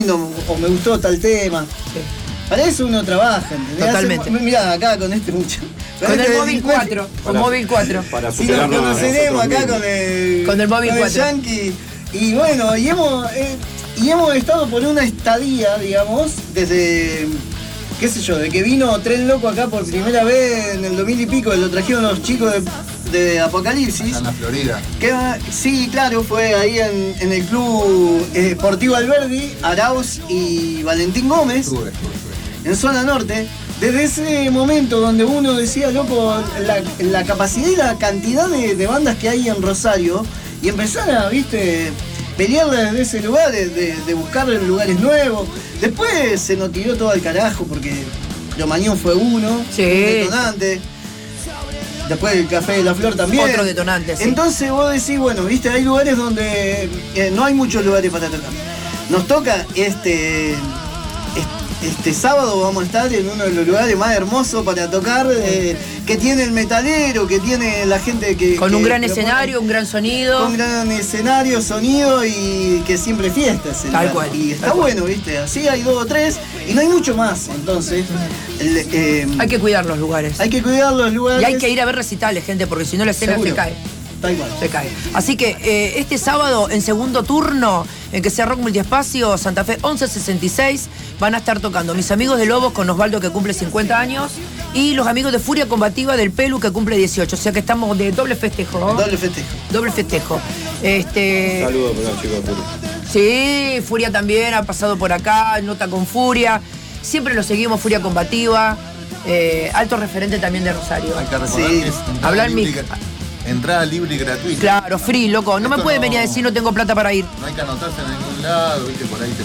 o me gustó tal tema. Sí. Para eso uno trabaja, ¿entendés? Totalmente. Mirá, acá con este muchacho. Con el móvil 4. Con móvil 4. Para si nos conoceremos acá mismos. con el móvil 4. Yankee. Y bueno, y hemos estado por una estadía, digamos, desde, qué sé yo, de que vino Tren Loco acá por primera vez en el 2000 y pico, lo trajeron los chicos de Apocalipsis. En la Florida. Sí, claro, fue ahí en el club Sportivo Alberdi, Arauz y Valentín Gómez, en zona norte. Desde ese momento donde uno decía, loco, la capacidad y la cantidad de bandas que hay en Rosario, y empezar a, viste, pelear desde ese lugar, de buscar lugares nuevos. Después se nos tiró todo al carajo porque Cromañón fue uno, sí, un detonante. Después el Café de la Flor también. Otro detonante, sí. Entonces vos decís, bueno, viste, hay lugares donde no hay muchos lugares para tocar. Nos toca este sábado vamos a estar en uno de los lugares más hermosos para tocar, que tiene el metalero, que tiene la gente que... Con un gran escenario, un gran sonido. Con un gran escenario, sonido y que siempre fiestas. Tal cual. Y está bueno, viste, así hay 2 o 3 y no hay mucho más, entonces... hay que cuidar los lugares. Hay que cuidar los lugares. Y hay que ir a ver recitales, gente, porque si no la escena se cae. Tal cual. Se cae. Así que este sábado, en segundo turno, en que sea Rock Multiespacio, Santa Fe 1166, van a estar tocando mis amigos de Lobos con Osvaldo, que cumple 50 años, y los amigos de Furia Combativa del Pelu, que cumple 18. O sea que estamos de doble festejo. Doble festejo. Doble festejo. Un saludo para los chicos de Furia. Sí, Furia también ha pasado por acá, nota con Furia. Siempre lo seguimos, Furia Combativa. Alto referente también de Rosario. Hay que recordar que es entrada libre y gratuita. Claro, free, loco. No me pueden venir a decir no tengo plata para ir. No hay que anotarse en ningún lado, viste, por ahí te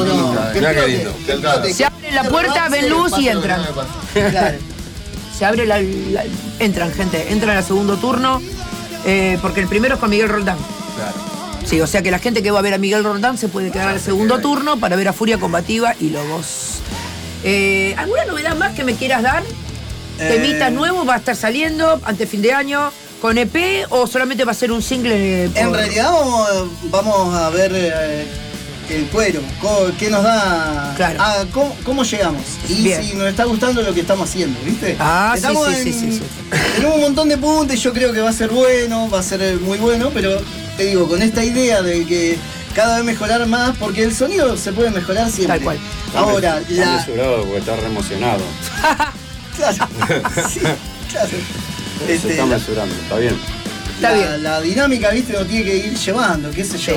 Se abre la puerta, ven luz y entran. Claro. Se abre entran, gente. Entran al segundo turno. Porque el primero es con Miguel Roldán. Claro. Sí, o sea que la gente que va a ver a Miguel Roldán se puede quedar al segundo turno para ver a Furia Combativa y Lobos. ¿Alguna novedad más que me quieras dar? ¿Temitas nuevos? ¿Va a estar saliendo ante fin de año? ¿Con EP o solamente va a ser un single? En realidad vamos a ver el cuero, qué nos da, claro. Cómo llegamos. Y bien, si nos está gustando lo que estamos haciendo, ¿viste? Estamos sí. En un montón de puntos, yo creo que va a ser bueno, va a ser muy bueno, pero te digo, con esta idea de que cada vez mejorar más, porque el sonido se puede mejorar siempre. Tal cual. Ahora, está mesurado porque está re emocionado. Claro, sí, claro. Se está mesurando, está bien. La dinámica, viste, lo tiene que ir llevando, qué sé yo.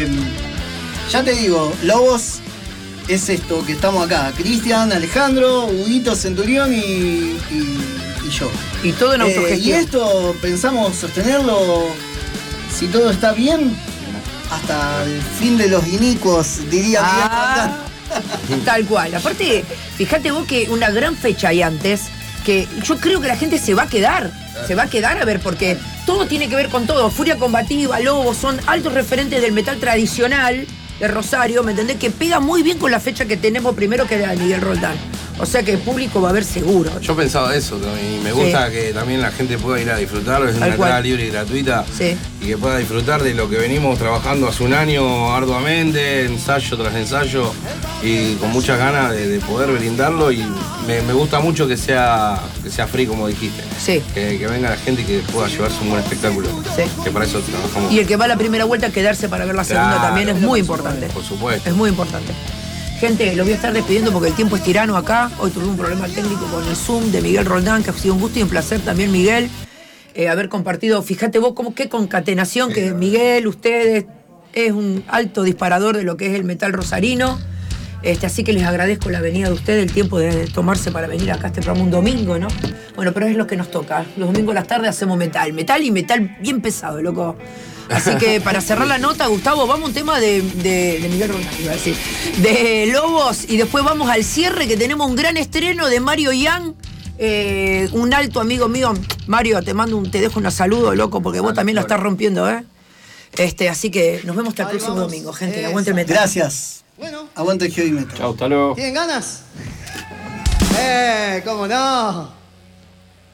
Ya te digo, Lobos es esto que estamos acá. Cristian, Alejandro, Huguito Centurión y yo. Y todo en autogestión. Y esto pensamos sostenerlo, si todo está bien, hasta el fin de los inicuos, diría Miguel. Tal cual. Aparte, fíjate vos que una gran fecha hay antes, que yo creo que la gente se va a quedar. Se va a quedar a ver, porque todo tiene que ver con todo. Furia Combativa, Lobos, son altos referentes del metal tradicional de Rosario, ¿me entendés? Que pega muy bien con la fecha que tenemos primero, que era de Miguel Roldán. O sea que el público va a ver seguro. Yo pensaba eso y me gusta que también la gente pueda ir a disfrutar, es una entrada libre y gratuita, y que pueda disfrutar de lo que venimos trabajando hace un año arduamente, ensayo tras ensayo, y con muchas ganas de poder brindarlo, y me gusta mucho que sea free, como dijiste. Sí. Que venga la gente y que pueda llevarse un buen espectáculo. Sí. Que para eso trabajamos. Y el que va a la primera vuelta, quedarse para ver la segunda también es muy importante. Por supuesto. Es muy importante. Gente, lo voy a estar despidiendo porque el tiempo es tirano acá. Hoy tuve un problema técnico con el Zoom de Miguel Roldán, que ha sido un gusto y un placer también, Miguel, haber compartido. Fíjate vos qué concatenación, que Miguel, ustedes, es un alto disparador de lo que es el metal rosarino. Así que les agradezco la venida de ustedes, el tiempo de tomarse para venir acá a este programa un domingo, ¿no? Bueno, pero es lo que nos toca. Los domingos a las tardes hacemos metal y metal bien pesado, loco. Así que para cerrar la nota, Gustavo, vamos a un tema de Miguel Roldán, iba a decir, de Lobos, y después vamos al cierre, que tenemos un gran estreno de Mario Yang, un alto amigo mío. Mario, te dejo un saludo, loco, porque vos también la estás rompiendo, ¿eh? Así que nos vemos hasta el próximo domingo, gente. Aguante el metal. Gracias. Bueno, aguante el heavy metal. Chau, hasta luego. ¿Tienen ganas? ¿Cómo no?